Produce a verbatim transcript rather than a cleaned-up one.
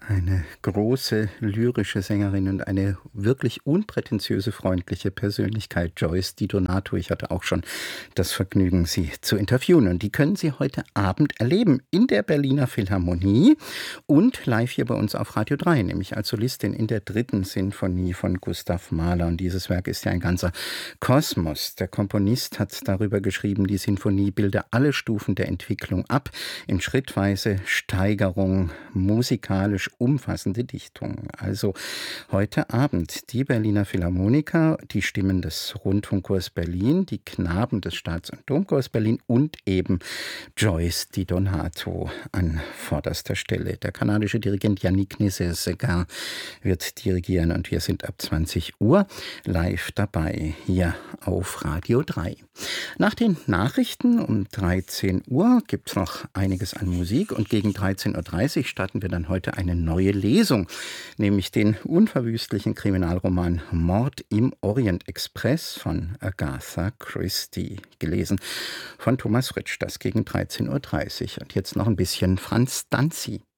Eine große lyrische Sängerin und eine wirklich unprätentiöse, freundliche Persönlichkeit, Joyce Di Donato. Ich hatte auch schon das Vergnügen, sie zu interviewen. Und die können Sie heute Abend erleben in der Berliner Philharmonie und live hier bei uns auf Radio drei, nämlich als Solistin in der dritten Sinfonie von Gustav Mahler. Und dieses Werk ist ja ein ganzer Kosmos. Der Komponist hat darüber geschrieben, die Sinfonie bilde alle Stufen der Entwicklung ab, in schrittweise Steigerung, musikalisch umfassende Dichtung. Also heute Abend die Berliner Philharmoniker, die Stimmen des Rundfunkchors Berlin, die Knaben des Staats- und Domchors Berlin und eben Joyce Di Donato an vorderster Stelle. Der kanadische Dirigent Yannick Nézet-Séguin wird dirigieren und wir sind ab zwanzig Uhr live dabei hier auf Radio drei. Nach den Nachrichten um dreizehn Uhr gibt es noch einiges an Musik und gegen dreizehn Uhr dreißig starten wir dann heute eine neue Lesung, nämlich den unverwüstlichen Kriminalroman Mord im Orient Express von Agatha Christie, gelesen von Thomas Fritsch, das gegen dreizehn Uhr dreißig. Und jetzt noch ein bisschen Franz Danzi.